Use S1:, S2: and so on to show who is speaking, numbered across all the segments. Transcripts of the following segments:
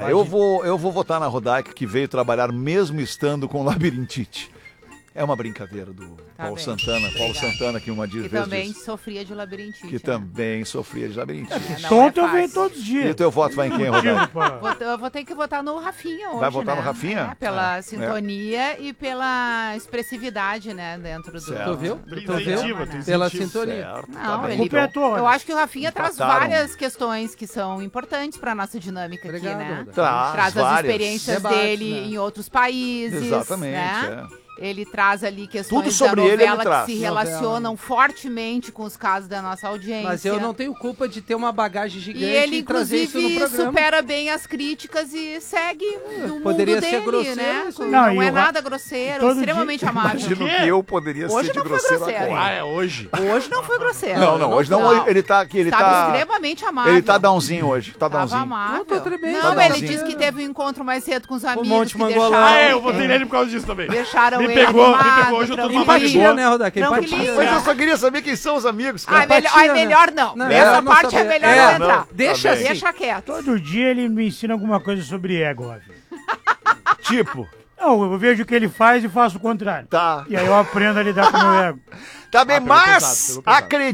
S1: eu vou votar na Rodaica, que veio trabalhar mesmo estando com labirintite. É uma brincadeira do Paulo Santana. Paulo Santana, que uma vez
S2: que também sofria de labirintite.
S1: Que também sofria de labirintite.
S3: Tonto eu venho todos os dias.
S1: E o teu voto vai em quem, Rodaica?
S2: Eu vou ter que votar no Rafinha hoje,
S1: vai votar no Rafinha?
S2: Pela sintonia e pela expressividade, né, dentro do...
S4: Tu viu?
S2: Pela
S4: sintonia.
S2: Não, eu acho que o Rafinha traz várias questões que são importantes pra nossa dinâmica aqui, né? Traz as experiências dele em outros países.
S1: Exatamente,
S2: né? Ele traz ali questões
S1: tudo sobre
S2: da novela
S1: ele
S2: que se relacionam fortemente com os casos da nossa audiência.
S4: Mas eu não tenho culpa de ter uma bagagem gigante
S2: e ele,
S4: trazer isso no
S2: inclusive,
S4: programa.
S2: supera bem as críticas e segue no
S4: poderia
S2: mundo
S4: ser
S2: dele,
S4: grosseiro,
S2: né?
S4: Não
S2: é nada grosseiro, extremamente amável.
S1: Imagino que eu poderia ser de grosseiro agora.
S5: É hoje.
S2: Hoje não foi grosseiro.
S1: Não, hoje não. Ele tá aqui, ele tá
S2: extremamente amável.
S1: Ele tá downzinho hoje. Tá
S2: Tava
S1: downzinho.
S2: amável.
S4: Não,
S2: ele disse que teve um encontro mais cedo com os amigos.
S4: Monte
S2: que
S4: Mangolão.
S5: Eu votei nele por causa disso também.
S2: Deixaram ele
S5: me pegou hoje, eu tô numa
S4: empatia, né, Rodak?
S2: Empatia.
S1: Mas eu só queria saber quem são os amigos, cara.
S2: Melhor não. Essa parte é melhor não entrar.
S4: Deixa assim.
S2: Deixa quieto.
S3: Todo dia ele me ensina alguma coisa sobre ego, Rafinha.
S1: Tipo?
S3: Não, eu vejo o que ele faz e faço o contrário.
S1: Tá.
S3: E aí eu aprendo a lidar com o meu ego.
S1: Tá bem, mas
S5: pesado.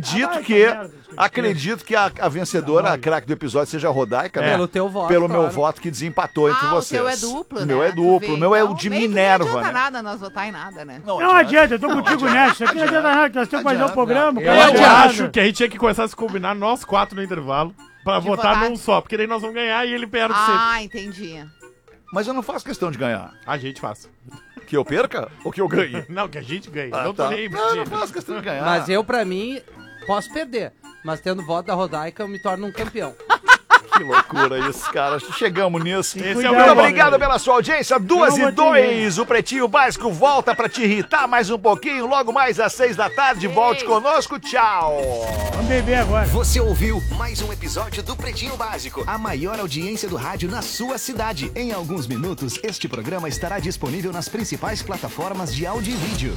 S1: acredito que a vencedora, a craque do episódio, seja a Rodaica, né?
S4: Pelo teu voto,
S1: Pelo meu
S4: claro.
S1: voto que desempatou entre vocês.
S2: O teu é duplo,
S1: O
S2: né?
S1: meu é duplo, o meu é o de Minerva,
S2: Não adianta
S1: né?
S2: nada nós votar em nada, né?
S3: Não adianta, eu tô contigo nessa. Isso aqui não adianta nada, que nós temos que fazer o programa.
S5: Eu acho que a gente tinha que começar a se combinar, nós 4 no intervalo, pra votar
S2: votar.
S5: num só, porque daí nós vamos ganhar e ele perde sempre.
S2: Ah, entendi.
S1: Mas eu não faço questão de ganhar.
S5: A gente faz.
S1: Que eu perca ou que eu ganhe?
S5: Não, que a gente ganhe.
S1: Ah,
S5: não tô
S1: tá.
S5: nem
S1: Não, eu não
S5: mentindo.
S1: faço questão de ganhar.
S4: Mas eu, pra mim, posso perder. Mas tendo voto da Rodaica, eu me torno um campeão.
S1: Que loucura isso, cara. Chegamos nisso.
S5: Esse é o
S1: Muito
S5: meu
S1: obrigado
S5: voto.
S1: pela sua audiência. 2:02. O Pretinho Básico volta pra te irritar mais um pouquinho. Logo mais às 6 da tarde. Volte conosco. Tchau.
S3: Vamos beber agora.
S6: Você ouviu mais um episódio do Pretinho Básico, a maior audiência do rádio na sua cidade. Em alguns minutos, este programa estará disponível nas principais plataformas de áudio e vídeo.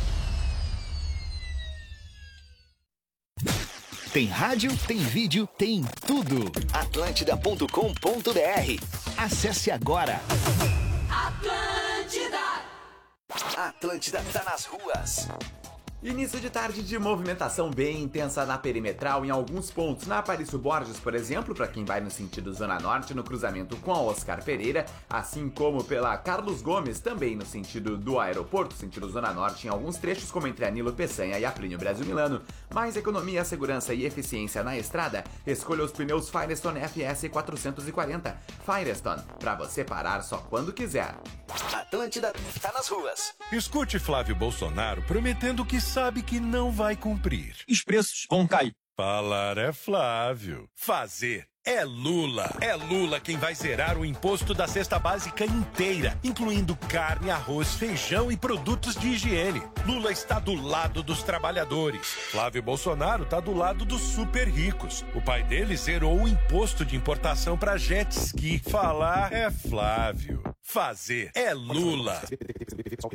S6: Tem rádio, tem vídeo, tem tudo. Atlântida.com.br. Acesse agora. Atlântida tá nas ruas.
S7: Início de tarde de movimentação bem intensa na perimetral em alguns pontos. Na Aparício Borges, por exemplo, para quem vai no sentido Zona Norte, no cruzamento com a Oscar Pereira, assim como pela Carlos Gomes, também no sentido do aeroporto, sentido Zona Norte, em alguns trechos, como entre a Nilo Peçanha e a Plínio Brasil Milano. Mais economia, segurança e eficiência na estrada? Escolha os pneus Firestone FS 440. Firestone, para você parar só quando quiser.
S6: Atlântida tá nas ruas.
S8: Escute Flávio Bolsonaro prometendo que sabe que não vai cumprir.
S9: Os preços vão cair.
S8: Falar é Flávio. Fazer é Lula. É Lula quem vai zerar o imposto da cesta básica inteira, incluindo carne, arroz, feijão e produtos de higiene. Lula está do lado dos trabalhadores. Flávio Bolsonaro está do lado dos super ricos. O pai dele zerou o imposto de importação para jet ski. Falar é Flávio. Fazer é Lula.